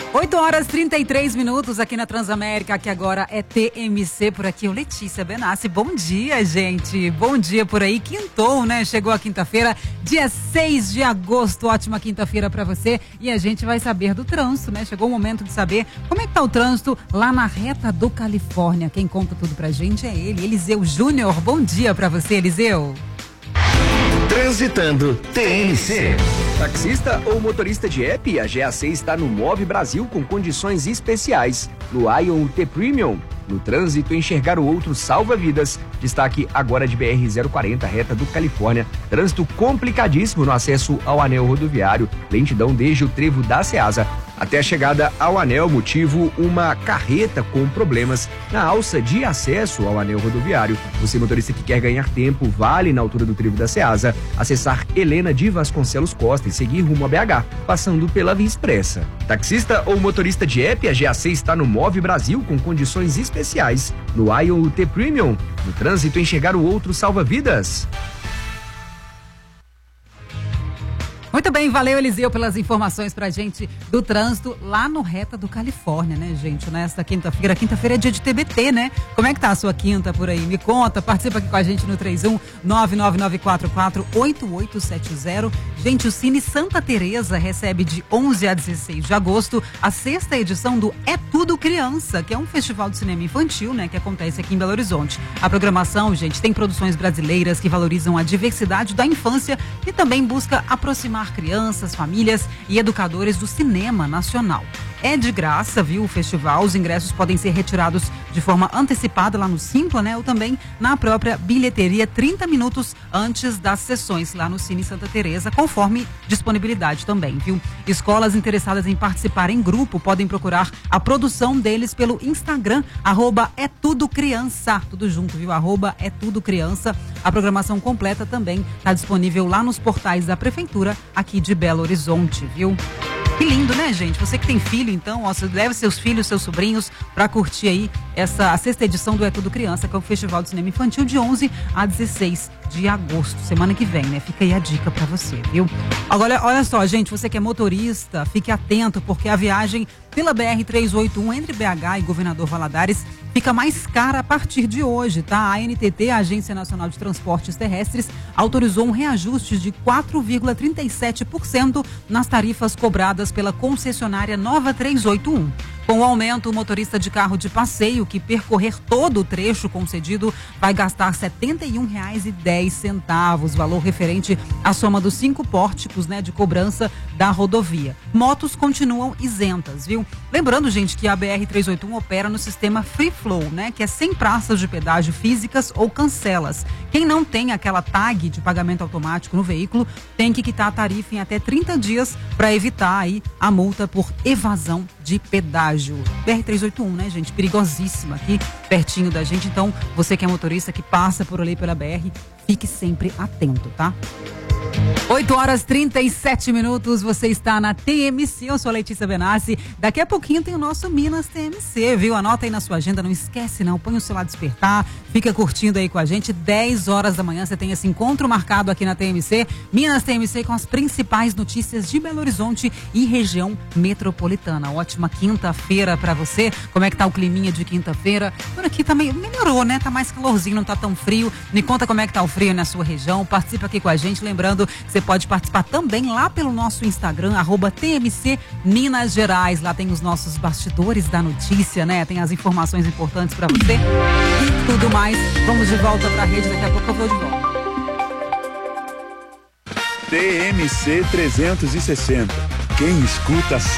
8h33 aqui na Transamérica, que agora é TMC por aqui. Eu, Letícia Benassi, bom dia, gente. Bom dia por aí, quintou, né? Chegou a quinta-feira, dia 6 de agosto. Ótima quinta-feira pra você. E a gente vai saber do trânsito, né? Chegou o momento de saber como é que tá o trânsito lá na reta do Califórnia. Quem conta tudo pra gente é ele, Eliseu Júnior. Bom dia pra você, Eliseu. Transitando TMC. Taxista ou motorista de app, a GAC está no Move Brasil com condições especiais. No Ion T Premium, no trânsito, enxergar o outro salva vidas. Destaque agora de BR-040, reta do Califórnia. Trânsito complicadíssimo no acesso ao anel rodoviário. Lentidão desde o trevo da Ceasa até a chegada ao anel, motivo uma carreta com problemas na alça de acesso ao anel rodoviário. Você, motorista que quer ganhar tempo, vale na altura do trevo da Ceasa acessar Helena de Vasconcelos Costa e seguir rumo a BH, passando pela Via Expressa. Taxista ou motorista de app, a GAC está no Move Brasil com condições especiais. No Ion T Premium, no trânsito, enxergar o outro salva vidas. Muito bem, valeu, Eliseu, pelas informações pra gente do trânsito lá no Reta do Califórnia, né, gente? Nesta quinta-feira é dia de TBT, né? Como é que tá a sua quinta por aí? Me conta, participa aqui com a gente no 31-99944-8870. Gente, o Cine Santa Teresa recebe de 11 a 16 de agosto a 6ª edição do É Tudo Criança, que é um festival de cinema infantil, né, que acontece aqui em Belo Horizonte. A programação, gente, tem produções brasileiras que valorizam a diversidade da infância e também busca aproximar crianças, famílias e educadores do cinema nacional. É de graça, viu, o festival. Os ingressos podem ser retirados de forma antecipada lá no Simpla, né? Ou também na própria bilheteria 30 minutos antes das sessões lá no Cine Santa Teresa, conforme disponibilidade também, viu? Escolas interessadas em participar em grupo podem procurar a produção deles pelo Instagram, @étudocriança, tudo junto, viu? @étudocriança. A programação completa também está disponível lá nos portais da Prefeitura aqui de Belo Horizonte, viu? Que lindo, né, gente? Você que tem filho, então, ó, leve seus filhos, seus sobrinhos para curtir aí a 6ª edição do É Tudo Criança, que é o Festival de Cinema Infantil de 11 a 16 de agosto, semana que vem, né? Fica aí a dica para você, viu? Agora, olha só, gente, você que é motorista, fique atento, porque a viagem pela BR-381 entre BH e Governador Valadares fica mais cara a partir de hoje, tá? A ANTT, a Agência Nacional de Transportes Terrestres, autorizou um reajuste de 4,37% nas tarifas cobradas pela concessionária Nova 381. Com o aumento, o motorista de carro de passeio que percorrer todo o trecho concedido vai gastar R$ 71,10, valor referente à soma dos 5 pórticos, né, de cobrança da rodovia. Motos continuam isentas, viu? Lembrando, gente, que a BR-381 opera no sistema Free Flow, né, que é sem praças de pedágio físicas ou cancelas. Quem não tem aquela tag de pagamento automático no veículo tem que quitar a tarifa em até 30 dias para evitar aí a multa por evasão de pedágio. BR-381, né, gente? Perigosíssima aqui, pertinho da gente. Então, você que é motorista, que passa por ali pela BR, fique sempre atento, tá? 8h37, você está na TMC, eu sou a Letícia Benassi. Daqui a pouquinho tem o nosso Minas TMC, viu? Anota aí na sua agenda, não esquece não, põe o celular despertar, fica curtindo aí com a gente. 10 horas da manhã você tem esse encontro marcado aqui na TMC, Minas TMC, com as principais notícias de Belo Horizonte e região metropolitana. Ótima quinta-feira pra você. Como é que tá o climinha de quinta-feira? Por aqui também melhorou, né? Tá mais calorzinho, não tá tão frio. Me conta como é que tá o frio na sua região, participa aqui com a gente, lembrando, você pode participar também lá pelo nosso Instagram, @TMC Minas Gerais. Lá tem os nossos bastidores da notícia, né? Tem as informações importantes para você e tudo mais. Vamos de volta pra rede, daqui a pouco eu vou de volta. TMC 360. Quem escuta sabe.